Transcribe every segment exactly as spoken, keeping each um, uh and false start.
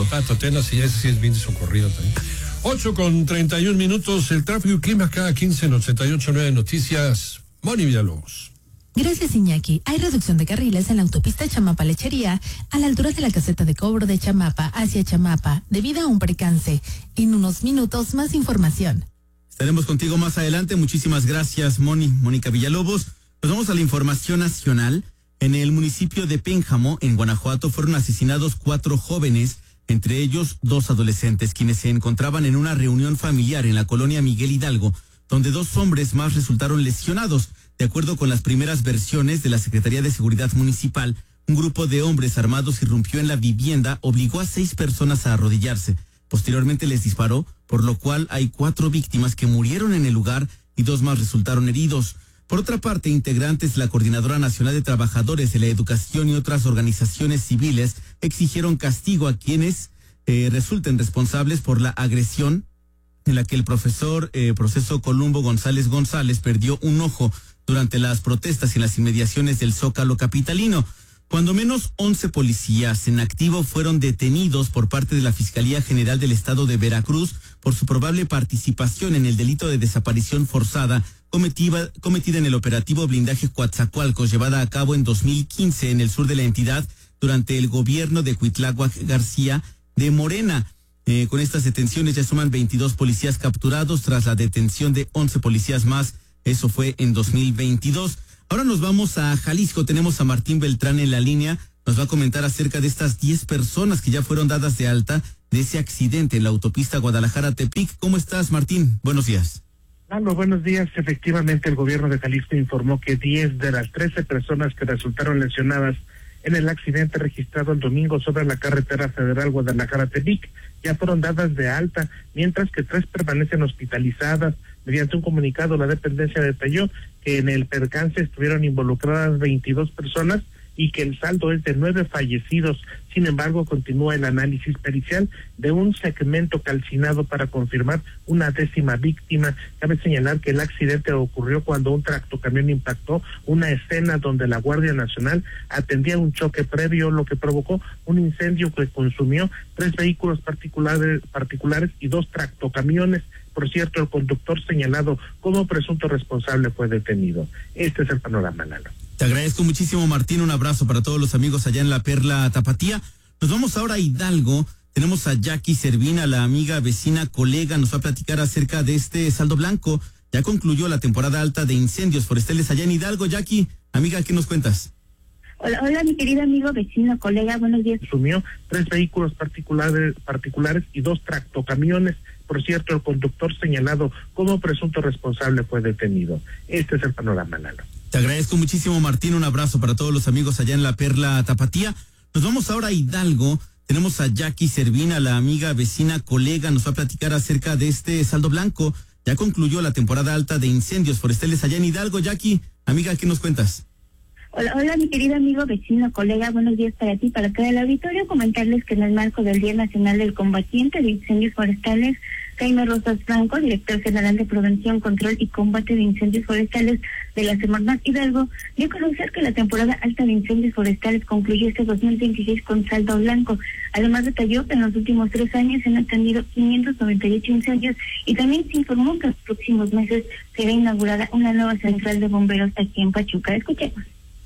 Pato Atenas, y ese sí es bien socorrido también. ocho con treinta y un minutos, el tráfico y clima cada quince en ochenta y ocho punto nueve Noticias. Moni Villalobos. Gracias, Iñaki. Hay reducción de carriles en la autopista Chamapa-Lechería, a la altura de la caseta de cobro de Chamapa hacia Chamapa, debido a un percance. En unos minutos, más información. Estaremos contigo más adelante. Muchísimas gracias, Moni, Mónica Villalobos. Nos vamos a la información nacional. En el municipio de Pénjamo, en Guanajuato, fueron asesinados cuatro jóvenes, entre ellos dos adolescentes, quienes se encontraban en una reunión familiar en la colonia Miguel Hidalgo, donde dos hombres más resultaron lesionados. De acuerdo con las primeras versiones de la Secretaría de Seguridad Municipal, un grupo de hombres armados irrumpió en la vivienda, obligó a seis personas a arrodillarse. Posteriormente les disparó, por lo cual hay cuatro víctimas que murieron en el lugar y dos más resultaron heridos. Por otra parte, integrantes de la Coordinadora Nacional de Trabajadores de la Educación y otras organizaciones civiles exigieron castigo a quienes eh, resulten responsables por la agresión en la que el profesor eh, Proceso Columbo González González perdió un ojo durante las protestas en las inmediaciones del Zócalo capitalino. Cuando menos once policías en activo fueron detenidos por parte de la Fiscalía General del Estado de Veracruz por su probable participación en el delito de desaparición forzada cometida, cometida en el operativo Blindaje Coatzacoalcos, llevada a cabo en dos mil quince en el sur de la entidad durante el gobierno de Cuitláhuac García de Morena. Eh, con estas detenciones ya suman veintidós policías capturados tras la detención de once policías más. Eso fue en dos mil veintidós. Ahora nos vamos a Jalisco. Tenemos a Martín Beltrán en la línea. Nos va a comentar acerca de estas diez personas que ya fueron dadas de alta de ese accidente en la autopista Guadalajara-Tepic. ¿Cómo estás, Martín? Buenos días. Lalo, buenos días. Efectivamente, el gobierno de Jalisco informó que diez de las trece personas que resultaron lesionadas en el accidente registrado el domingo sobre la carretera federal Guadalajara-Tepic ya fueron dadas de alta, mientras que tres permanecen hospitalizadas. Mediante un comunicado, la dependencia detalló que en el percance estuvieron involucradas veintidós personas y que el saldo es de nueve fallecidos. Sin embargo, continúa el análisis pericial de un segmento calcinado para confirmar una décima víctima. Cabe señalar que el accidente ocurrió cuando un tractocamión impactó una escena donde la Guardia Nacional atendía un choque previo, lo que provocó un incendio que consumió tres vehículos particulares, particulares y dos tractocamiones. Por cierto, el conductor señalado como presunto responsable fue detenido. Este es el panorama, Lalo. Te agradezco muchísimo, Martín. Un abrazo para todos los amigos allá en la Perla Tapatía. Nos vamos ahora a Hidalgo. Tenemos a Jackie Servina, la amiga, vecina, colega. Nos va a platicar acerca de este saldo blanco. Ya concluyó la temporada alta de incendios forestales allá en Hidalgo. Jackie, amiga, ¿qué nos cuentas? Hola, hola, mi querido amigo, vecino, colega, buenos días. Consumió tres vehículos particulares, particulares y dos tractocamiones. Por cierto, el conductor señalado como presunto responsable fue detenido. Este es el panorama, Lalo. Te agradezco muchísimo, Martín. Un abrazo para todos los amigos allá en la Perla Tapatía. Nos vamos ahora a Hidalgo. Tenemos a Jackie Servina, la amiga, vecina, colega. Nos va a platicar acerca de este saldo blanco. Ya concluyó la temporada alta de incendios forestales allá en Hidalgo. Jackie, amiga, ¿qué nos cuentas? Hola, hola, mi querido amigo, vecino, colega, buenos días para ti, para todo el auditorio. Comentarles que en el marco del Día Nacional del Combatiente de Incendios Forestales, Jaime Rosas Franco, director general de Prevención, Control y Combate de Incendios Forestales de la Semarnat Hidalgo, dio a conocer que la temporada alta de incendios forestales concluyó este dos mil veintiséis con saldo blanco. Además, detalló que en los últimos tres años se han atendido quinientos noventa y ocho incendios y también se informó que en los próximos meses será inaugurada una nueva central de bomberos aquí en Pachuca. Escuchemos.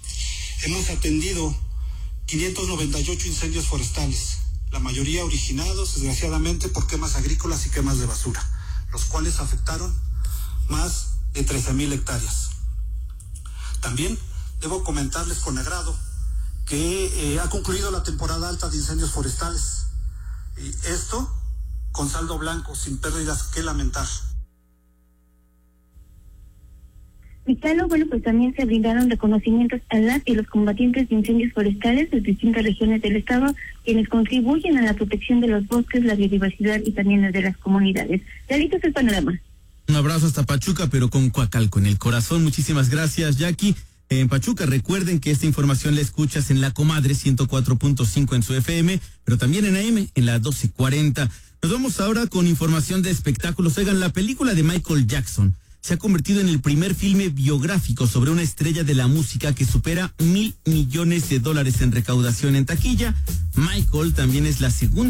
Hemos atendido quinientos noventa y ocho incendios forestales, la mayoría originados, desgraciadamente, por quemas agrícolas y quemas de basura, los cuales afectaron más de trece mil hectáreas. También debo comentarles con agrado que eh, ha concluido la temporada alta de incendios forestales, y esto con saldo blanco, sin pérdidas que lamentar. Vitalo, bueno, pues también se brindaron reconocimientos a las y los combatientes de incendios forestales de distintas regiones del estado, quienes contribuyen a la protección de los bosques, la biodiversidad y también la de las comunidades. Clarito es el panorama. Un abrazo hasta Pachuca, pero con Coacalco en el corazón. Muchísimas gracias, Jackie. En Pachuca, recuerden que esta información la escuchas en La Comadre ciento cuatro punto cinco en su F M, pero también en A M, en la doce cuarenta. Nos vamos ahora con información de espectáculos. Oigan, la película de Michael Jackson se ha convertido en el primer filme biográfico sobre una estrella de la música que supera mil millones de dólares en recaudación en taquilla. Michael también es la segunda